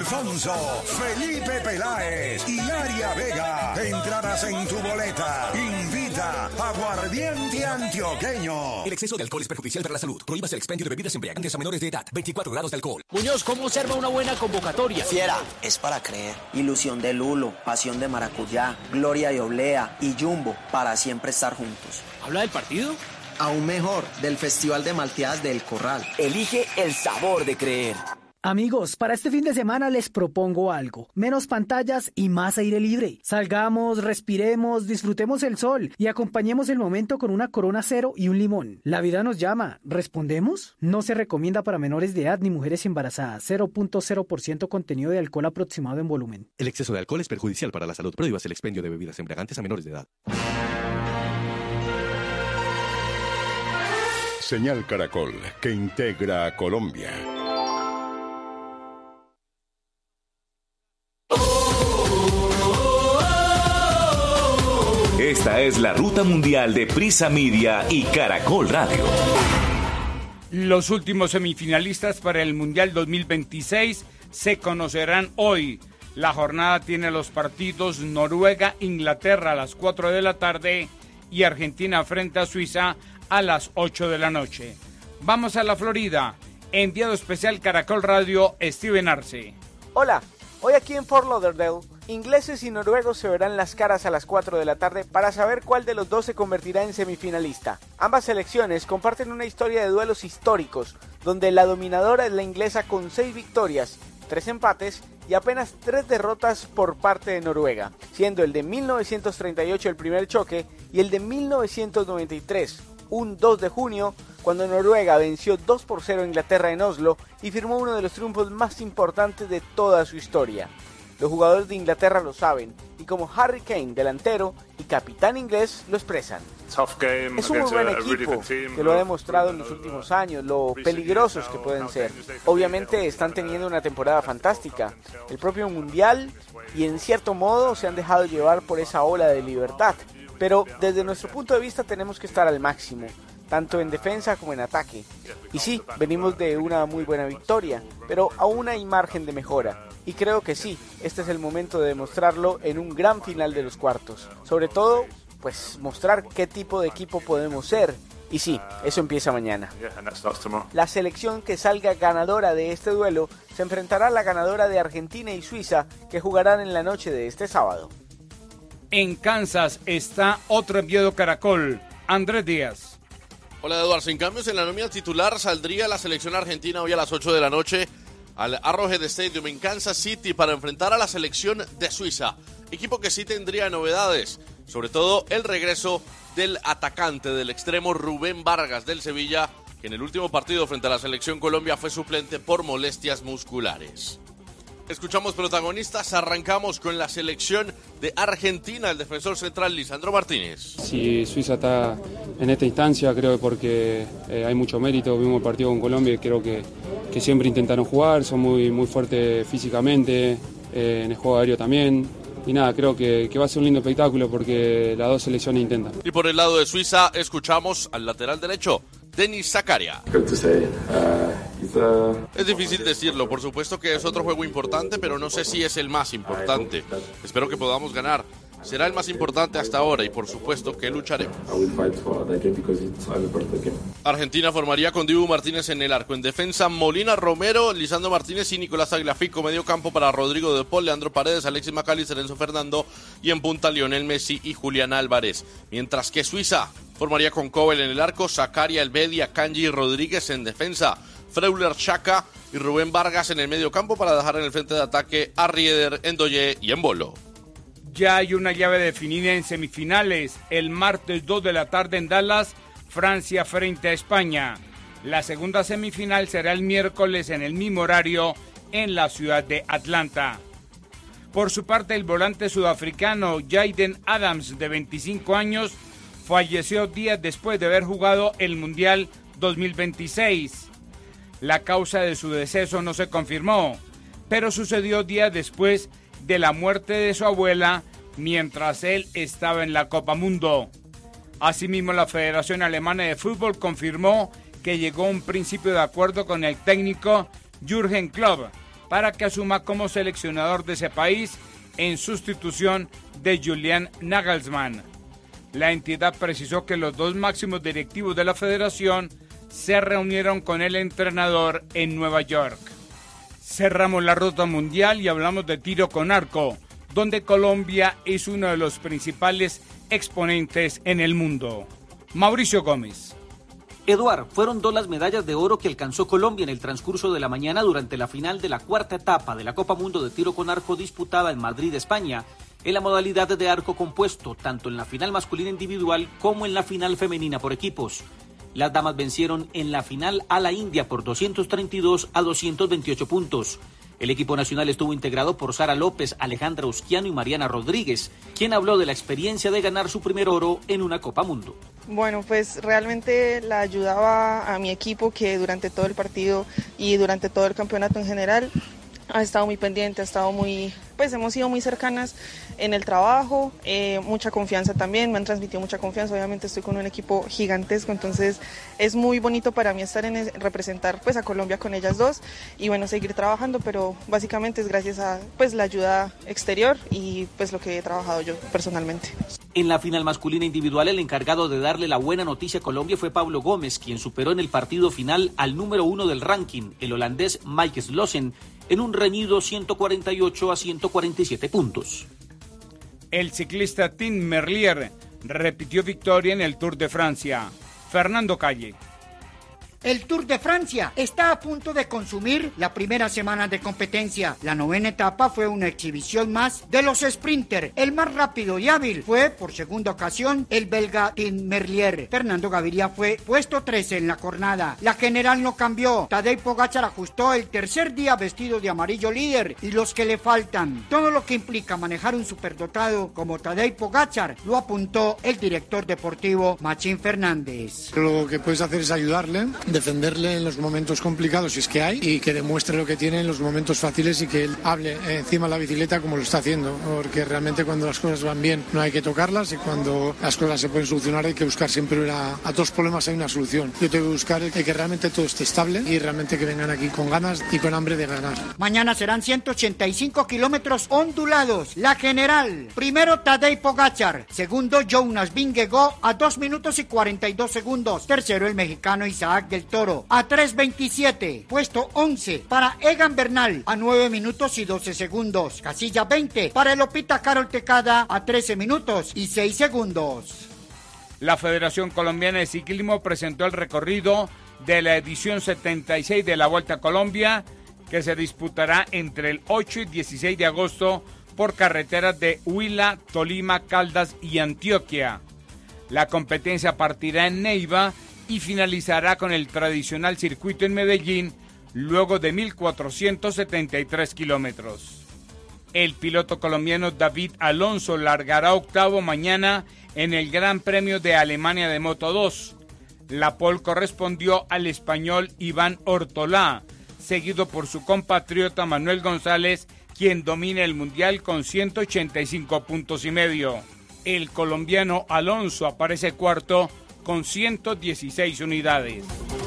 Alfonso, Felipe Peláez y Aria Vega. Entradas en tu boleta. Invita Aguardiente Antioqueño. El exceso de alcohol es perjudicial para la salud. Prohíbas el expendio de bebidas embriagantes a menores de edad. 24 grados de alcohol. Muñoz, ¿cómo se arma una buena convocatoria? Fiera, es para creer. Ilusión de Lulo, pasión de maracuyá, gloria y oblea y Jumbo, para siempre estar juntos. ¿Habla del partido? Aún mejor, del Festival de Malteadas del Corral. Elige el sabor de creer. Amigos, para este fin de semana les propongo algo. Menos pantallas y más aire libre. Salgamos, respiremos, disfrutemos el sol y acompañemos el momento con una Corona Cero y un limón. La vida nos llama. ¿Respondemos? No se recomienda para menores de edad ni mujeres embarazadas. 0.0% contenido de alcohol aproximado en volumen. El exceso de alcohol es perjudicial para la salud. Prohíbas el expendio de bebidas embriagantes a menores de edad. Señal Caracol, que integra a Colombia. Esta es la ruta mundial de Prisa Media y Caracol Radio. Los últimos semifinalistas para el Mundial 2026 se conocerán hoy. La jornada tiene los partidos Noruega-Inglaterra a las 4 de la tarde y Argentina frente a Suiza a las 8 de la noche. Vamos a la Florida. Enviado especial Caracol Radio, Steven Arce. Hola, hoy aquí en Fort Lauderdale, ingleses y noruegos se verán las caras a las 4 de la tarde para saber cuál de los dos se convertirá en semifinalista. Ambas selecciones comparten una historia de duelos históricos, donde la dominadora es la inglesa con 6 victorias, 3 empates y apenas 3 derrotas por parte de Noruega, siendo el de 1938 el primer choque y el de 1993, un 2 de junio, cuando Noruega venció 2-0 a Inglaterra en Oslo y firmó uno de los triunfos más importantes de toda su historia. Los jugadores de Inglaterra lo saben, y como Harry Kane, delantero y capitán inglés, lo expresan. Es un muy buen equipo, que lo ha demostrado en los últimos años, lo peligrosos que pueden ser. Obviamente están teniendo una temporada fantástica, el propio Mundial, y en cierto modo se han dejado llevar por esa ola de libertad. Pero desde nuestro punto de vista tenemos que estar al máximo, tanto en defensa como en ataque. Y sí, venimos de una muy buena victoria, pero aún hay margen de mejora. Y creo que sí, este es el momento de demostrarlo en un gran final de los cuartos. Sobre todo, pues mostrar qué tipo de equipo podemos ser. Y sí, eso empieza mañana. La selección que salga ganadora de este duelo se enfrentará a la ganadora de Argentina y Suiza, que jugarán en la noche de este sábado. En Kansas está otro enviado Caracol, Andrés Díaz. Hola Eduardo, sin cambios en la nómina titular saldría la selección argentina hoy a las 8 de la noche al Arrowhead Stadium en Kansas City para enfrentar a la selección de Suiza, equipo que sí tendría novedades, sobre todo el regreso del atacante del extremo Rubén Vargas del Sevilla, que en el último partido frente a la selección Colombia fue suplente por molestias musculares. Escuchamos protagonistas, arrancamos con la selección de Argentina, el defensor central Lisandro Martínez. Si Suiza está en esta instancia, creo que porque hay mucho mérito, vimos el partido con Colombia y creo que siempre intentaron jugar, son muy fuertes físicamente, en el juego aéreo también. Y nada, creo que va a ser un lindo espectáculo porque las dos selecciones intentan. Y por el lado de Suiza, escuchamos al lateral derecho, Denis Zakaria. Es difícil decirlo, por supuesto que es otro juego importante, pero no sé si es el más importante. Espero que podamos ganar. Será el más importante hasta ahora y por supuesto que lucharemos. Argentina formaría con Dibu Martínez en el arco. En defensa, Molina, Romero, Lisandro Martínez y Nicolás Tagliafico. Medio campo para Rodrigo de Paul, Leandro Paredes, Alexis McAllister, Enzo Fernando. Y en punta, Lionel Messi y Julián Álvarez. Mientras que Suiza formaría con Kobel en el arco, Zakaria, Elbedia, Kanji y Rodríguez en defensa. Freuler, Xhaka y Rubén Vargas en el medio campo para dejar en el frente de ataque a Rieder, Ndoye y Embolo. Ya hay una llave definida en semifinales. El martes 2 de la tarde en Dallas, Francia frente a España. La segunda semifinal será el miércoles en el mismo horario en la ciudad de Atlanta. Por su parte, el volante sudafricano Jaden Adams, de 25 años, falleció días después de haber jugado el Mundial 2026. La causa de su deceso no se confirmó, pero sucedió días después de la muerte de su abuela mientras él estaba en la Copa Mundo. Asimismo, la Federación Alemana de Fútbol confirmó que llegó a un principio de acuerdo con el técnico Jürgen Klopp para que asuma como seleccionador de ese país en sustitución de Julian Nagelsmann. La entidad precisó que los dos máximos directivos de la federación se reunieron con el entrenador en Nueva York. Cerramos la ruta mundial y hablamos de tiro con arco, donde Colombia es uno de los principales exponentes en el mundo. Mauricio Gómez. Eduard, fueron 2 las medallas de oro que alcanzó Colombia en el transcurso de la mañana durante la final de la 4ª etapa de la Copa Mundo de Tiro con Arco disputada en Madrid, España, en la modalidad de arco compuesto, tanto en la final masculina individual como en la final femenina por equipos. Las damas vencieron en la final a la India por 232 a 228 puntos. El equipo nacional estuvo integrado por Sara López, Alejandra Usquiano y Mariana Rodríguez, quien habló de la experiencia de ganar su primer oro en una Copa Mundo. Bueno, pues realmente la ayudaba a mi equipo, que durante todo el partido y durante todo el campeonato en general ha estado muy pendiente, hemos sido muy cercanas en el trabajo, mucha confianza también, me han transmitido mucha confianza. Obviamente estoy con un equipo gigantesco, entonces es muy bonito para mí estar representar pues a Colombia con ellas dos y bueno, seguir trabajando, pero básicamente es gracias a pues la ayuda exterior y pues lo que he trabajado yo personalmente. En la final masculina individual, el encargado de darle la buena noticia a Colombia fue Pablo Gómez, quien superó en el partido final al número 1 del ranking, el holandés Mike Slossen, en un reñido 148 a 147 puntos. El ciclista Tim Merlier repitió victoria en el Tour de Francia. Fernando Calle. El Tour de Francia está a punto de consumir la primera semana de competencia. La 9ª etapa fue una exhibición más de los sprinters. El más rápido y hábil fue, por segunda ocasión, el belga Tim Merlier. Fernando Gaviria fue puesto 13 en la jornada. La general no cambió. Tadej Pogačar ajustó el tercer día vestido de amarillo líder y los que le faltan. Todo lo que implica manejar un superdotado como Tadej Pogačar lo apuntó el director deportivo Machín Fernández. Lo que puedes hacer es ayudarle, defenderle en los momentos complicados si es que hay, y que demuestre lo que tiene en los momentos fáciles y que él hable encima de la bicicleta como lo está haciendo, porque realmente cuando las cosas van bien no hay que tocarlas y cuando las cosas se pueden solucionar hay que buscar siempre a todos problemas hay una solución. Yo tengo que buscar que realmente todo esté estable y realmente que vengan aquí con ganas y con hambre de ganar. Mañana serán 185 kilómetros ondulados. La general, primero Tadej Pogačar, segundo Jonas Vingegaard a 2 minutos y 42 segundos, tercero el mexicano Isaac del Toro a 3:27, puesto 11 para Egan Bernal a 9 minutos y 12 segundos, casilla 20 para el Opita Carol Tecada a 13 minutos y 6 segundos. La Federación Colombiana de Ciclismo presentó el recorrido de la edición 76 de la Vuelta a Colombia, que se disputará entre el 8 y 16 de agosto por carreteras de Huila, Tolima, Caldas y Antioquia. La competencia partirá en Neiva y finalizará con el tradicional circuito en Medellín, luego de 1.473 kilómetros. El piloto colombiano David Alonso largará octavo mañana en el Gran Premio de Alemania de Moto 2. La pole correspondió al español Iván Ortolá, seguido por su compatriota Manuel González, quien domina el mundial con 185 puntos y medio. El colombiano Alonso aparece cuarto con 116 unidades.